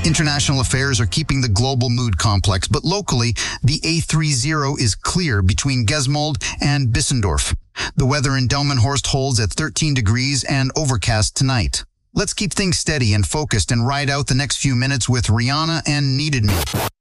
International affairs are keeping the global mood complex, but locally, the A30 is clear between Gesmold and Bissendorf. The weather in Delmenhorst holds at 13 degrees and overcast tonight. Let's keep things steady and focused and ride out the next few minutes with Rihanna and Needed Me.